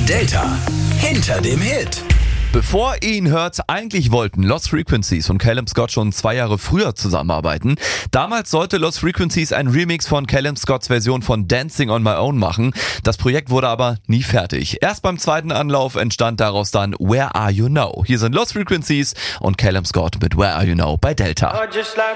Delta hinter dem Hit. Bevor ihr ihn hört, eigentlich wollten Lost Frequencies und Callum Scott schon 2 Jahre früher zusammenarbeiten. Damals sollte Lost Frequencies ein Remix von Callum Scotts Version von Dancing on My Own machen. Das Projekt wurde aber nie fertig. Erst beim zweiten Anlauf entstand daraus dann Where Are You Now? Hier sind Lost Frequencies und Callum Scott mit Where Are You Now bei Delta.